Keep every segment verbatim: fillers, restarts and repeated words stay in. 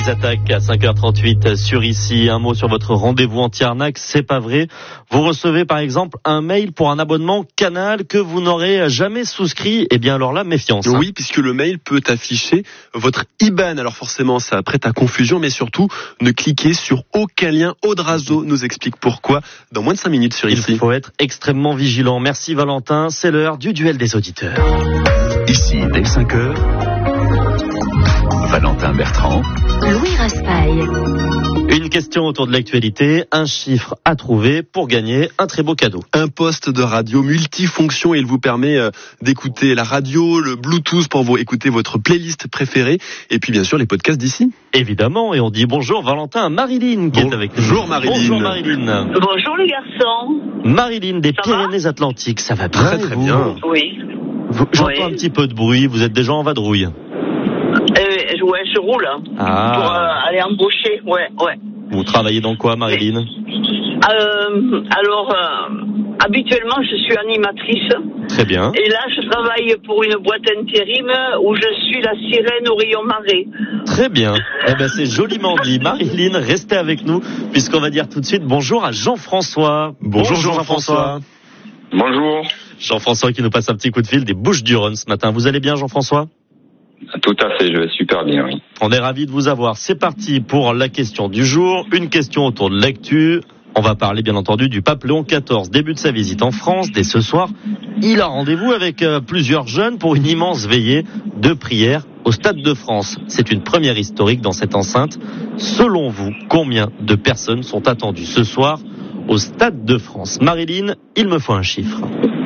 Ils attaquent à cinq heures trente-huit sur Ici. Un mot sur votre rendez-vous anti-arnaque, c'est pas vrai. Vous recevez par exemple un mail pour un abonnement Canal que vous n'aurez jamais souscrit. Eh bien alors là, méfiance. Oui, puisque le mail peut afficher votre I B A N. Alors forcément, ça prête à confusion, mais surtout, ne cliquez sur aucun lien. Audrazo nous explique pourquoi dans moins de cinq minutes sur Ici. Il faut être extrêmement vigilant. Merci Valentin, c'est l'heure du duel des auditeurs. Ici, dès cinq heures, Valentin Bertrand, Louis Raspail. Une question autour de l'actualité, un chiffre à trouver pour gagner un très beau cadeau. Un poste de radio multifonction, il vous permet euh, d'écouter la radio, le Bluetooth pour vous écouter votre playlist préférée et puis bien sûr les podcasts d'Ici. Évidemment, et on dit bonjour Valentin à Marilyn qui bon, est avec nous. Bonjour Marilyn. Bonjour Marilyn. Bonjour les garçons. Marilyn des Ça Pyrénées-Atlantiques, ça va bien? Très très vous bien. Oui. Vous, J'entends Oui. un petit peu de bruit, vous êtes déjà en vadrouille. Euh, ouais, je roule hein, Ah. pour euh, aller embaucher. Ouais, ouais. Vous travaillez dans quoi, Marilyn? Euh, alors, euh, habituellement, je suis animatrice. Très bien. Et là, je travaille pour une boîte intérim où je suis la sirène au rayon marée. Très bien. Eh ben, c'est joliment dit. Marilyn, restez avec nous, puisqu'on va dire tout de suite bonjour à Jean-François. Bonjour Jean-François. Bonjour. Jean-François qui nous passe un petit coup de fil des Bouches-du-Rhône ce matin. Vous allez bien, Jean-François? Tout à fait, je vais super bien, oui. On est ravis de vous avoir. C'est parti pour la question du jour. Une question autour de l'actu. On va parler bien entendu du pape Léon quatorze. Début de sa visite en France. Dès ce soir, il a rendez-vous avec euh, plusieurs jeunes pour une immense veillée de prière au Stade de France. C'est une première historique dans cette enceinte. Selon vous, combien de personnes sont attendues ce soir au Stade de France? Marilyn, il me faut un chiffre.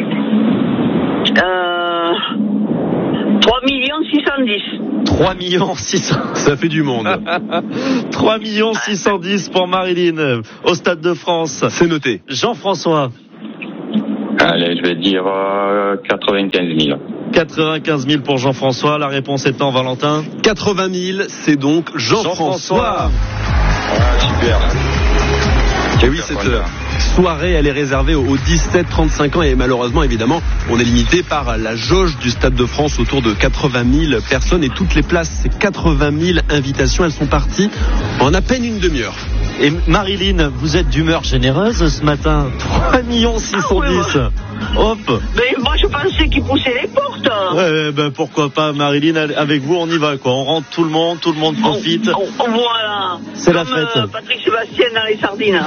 Euh, trois millions six cent dix. trois millions six cents. Ça fait du monde. trois millions six cent dix pour Marilyn au Stade de France. C'est noté. Jean-François. Allez, je vais dire euh, quatre-vingt-quinze mille. quatre-vingt-quinze mille pour Jean-François. La réponse étant Valentin. quatre-vingt mille, c'est donc Jean-François. Ah, super. Et oui, cette euh, soirée, elle est réservée aux dix-sept trente-cinq ans et malheureusement, évidemment, on est limité par la jauge du Stade de France autour de quatre-vingt mille personnes et toutes les places, c'est quatre-vingt mille invitations, elles sont parties en à peine une demi-heure. Et Marilyn, vous êtes d'humeur généreuse ce matin. trois millions six cent dix. Hop. Mais moi, je pensais qu'ils poussaient les portes. Ouais, ben pourquoi pas, Marilyn, avec vous, on y va, quoi. On rentre tout le monde, tout le monde profite. On, on, on voilà. C'est la Comme, fête. Euh, Patrick Sébastien dans les sardines.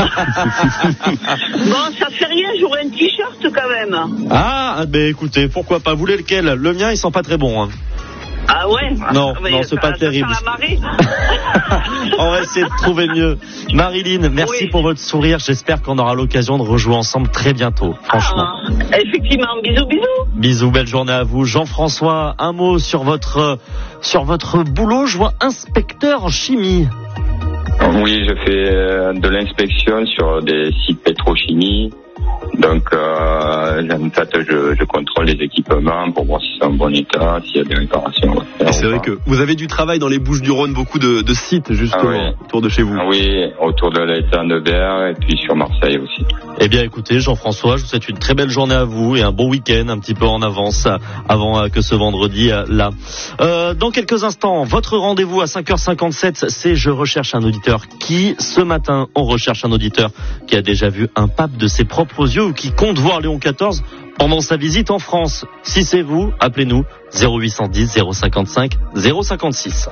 Bon, ça fait rien, j'aurai un t-shirt quand même. Ah, ben écoutez, pourquoi pas. Vous voulez lequel? Le mien, il sent pas très bon, hein. Ah ouais? Non, Mais non, c'est ça, pas ça terrible. sent la marée. On va essayer de trouver mieux. Marilyn, merci Oui. pour votre sourire. J'espère qu'on aura l'occasion de rejouer ensemble très bientôt, franchement. Ah, effectivement, bisous, bisous. Bisous, belle journée à vous. Jean-François, un mot sur votre, sur votre boulot. Je vois inspecteur en chimie. Oui, je fais euh, de l'inspection sur des sites pétrochimie. Donc, euh, en fait, je, je contrôle les équipements pour voir si c'est en bon état, s'il y a des réparations à faire. Et c'est vrai que vous avez du travail dans les Bouches-du-Rhône, beaucoup de, de sites justement Ah oui. autour de chez vous. Ah oui, autour de l'étang de Berre et puis sur Marseille aussi. Eh bien, écoutez, Jean-François, je vous souhaite une très belle journée à vous et un bon week-end un petit peu en avance avant que ce vendredi là. Euh, dans quelques instants, votre rendez-vous à cinq heures cinquante-sept, c'est Je recherche un auditeur qui, ce matin, on recherche un auditeur qui a déjà vu un pape de ses propres yeux ou qui compte voir Léon quatorze pendant sa visite en France. Si c'est vous, appelez-nous zéro huit cent dix zéro cinquante-cinq zéro cinquante-six.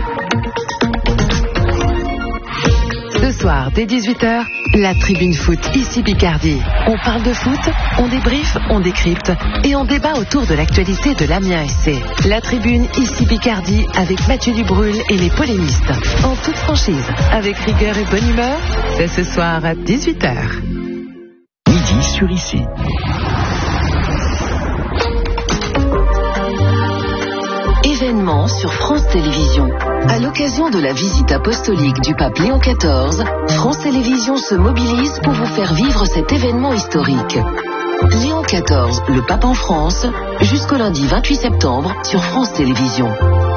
Ce soir, dès dix-huit heures, la Tribune Foot, ici Picardie. On parle de foot, on débriefe, on décrypte et on débat autour de l'actualité de l'Amiens S C. La Tribune, ici Picardie, avec Mathieu Dubrul et les polémistes. En toute franchise, avec rigueur et bonne humeur, c'est ce soir à dix-huit heures. midi sur Ici. Événement sur France Télévisions. À l'occasion de la visite apostolique du pape Léon quatorze, France Télévisions se mobilise pour vous faire vivre cet événement historique. Léon quatorze, le pape en France, jusqu'au lundi vingt-huit septembre sur France Télévisions.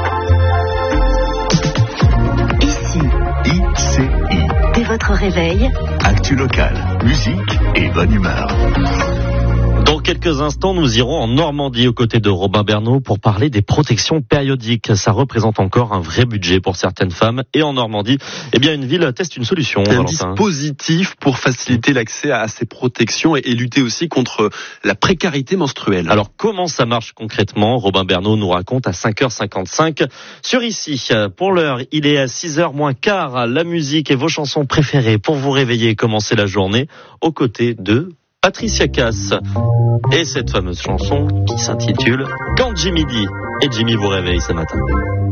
Ici, I C I. dès votre réveil, Actu locale, musique et bonne humeur. Dans Dans quelques instants, nous irons en Normandie aux côtés de Robin Bernot pour parler des protections périodiques. Ça représente encore un vrai budget pour certaines femmes. Et en Normandie, eh bien, une ville teste une solution. Un Valentin. dispositif pour faciliter l'accès à ces protections et, et lutter aussi contre la précarité menstruelle. Alors, comment ça marche concrètement? Robin Bernot nous raconte à cinq heures cinquante-cinq sur Ici. Pour l'heure, il est à six heures moins quart. La musique et vos chansons préférées pour vous réveiller et commencer la journée aux côtés de Patricia Cass. Et cette fameuse chanson qui s'intitule Quand Jimmy dit. Et Jimmy vous réveille ce matin.